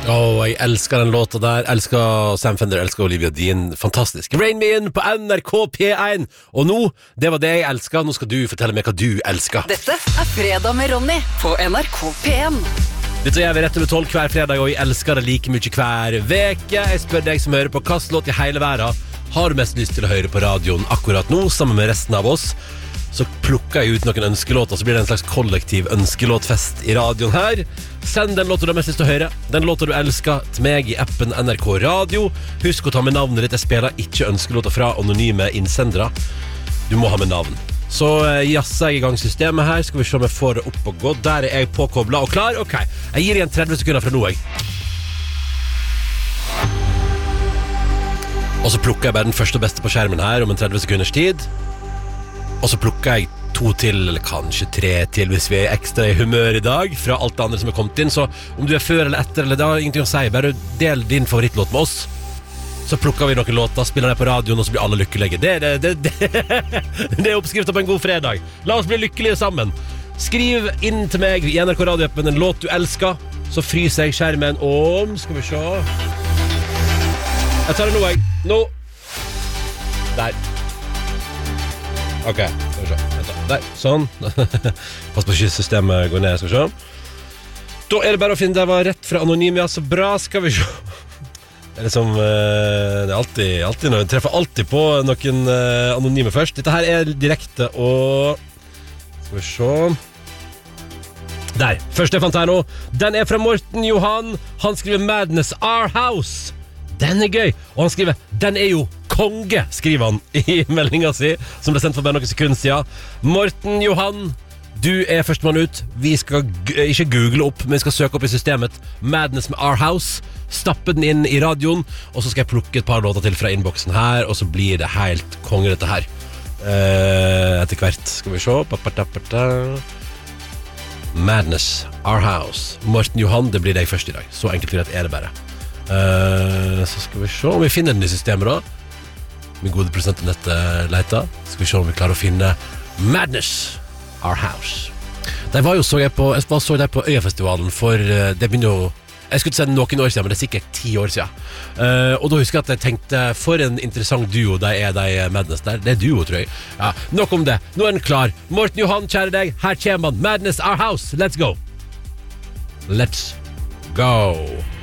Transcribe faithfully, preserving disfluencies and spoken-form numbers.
Åh, jeg elsker den låta der. Elsker Sam Fender, elsker Olivia Dean. Fantastisk. Rain Me In på N R K P én. Og nå, det var det jeg elsker. Nå skal du fortelle meg hva du elsker. Dette er Fredag med Ronny på N R K P én. Dette gjør vi rett over tolv hver fredag, og jeg elsker det like mye hver veke. Jeg spør deg som hører på hvilken låt i hele verden har du mest lyst til å høre på radioen akkurat nå, sammen med resten av oss. Så plukker jeg ut noen ønskelåter, så blir det en slags kollektiv ønskelåtfest i radioen her. Send den låten du har mest lyst til å høre, den låten du elsker, til meg i appen N R K Radio. Husk å ta med navnet ditt. Jeg spiller ikke ønskelåter fra anonyme innsendere. Du må ha med navn. Så jasser jeg i gang systemet her. Skal vi se om jeg får det opp og gå. Der er jeg påkoblet og klar. Ok, jeg gir igjen tretti sekunder fra nå, jeg. Og så plukker jeg bare den første og beste på skjermen her om en tretti sekunders tid. Og så plukker jeg to til, eller kanskje tre til, hvis vi er ekstra i humør i dag, fra alt det andre som er kommet inn. Så om du er før eller etter, eller det har ingenting å si, bare del din favorittlåt med oss. Så plukker vi noen låter, spiller det på radioen, og så blir alle lykkelige. Det, det, det, det, det er oppskriften på en god fredag. La oss bli lykkelige sammen. Skriv inn til meg i N R K Radio-appen en låt du elsker, så fryser jeg skjermen om. Skal vi se. Jeg tar det nå, jeg. Nå. Der. Ok, skal vi se. Vent da. Der, sånn. Pass på at systemet går ned, skal vi se. Da er det bare å finne, det var rett fra Anonym, ja, så bra, skal vi se. Det er liksom, det er alltid, alltid noe, jeg treffer alltid på noen anonyme først. Dette her er direkte og... Skal vi se. Der, første jeg fant her nå. Den er fra Morten Johan. Han skriver Madness, Our House. Den er gøy. Og han skriver, den er jo konge, skriver han i meldingen sin, som ble sendt for bare noen sekunder siden. Morten Johan, du er førstemann ut. Vi skal g- ikke google opp, men vi skal søke opp i systemet Madness med Our House, stappe den inn i radioen, og så skal jeg plukke et par låter til fra innboksen her, og så blir det helt konge dette her. Eh, etter hvert skal vi se. Pa-pa-ta-pa-ta. Madness, Our House. Morten Johan, det blir deg først i dag. Så enkelt greit er det bare. Uh, så skal vi se om vi finner den i systemet da. Min gode prosent av nettet leter. Skal vi se om vi klarer å finne Madness, Our House. De var jo så jeg på Jeg var så der på Øyafestivalen. For uh, det begynner jo Jeg skulle ikke si noen år siden, men det er sikkert ti år siden. uh, Og da husker jeg at jeg tenkte, for en interessant duo de er, de Madness der. Det er duo, tror jeg. Ja, nok om det, nå er den klar. Morten Johan, kjære deg, her kommer han. Madness, Our House, let's go. Let's go.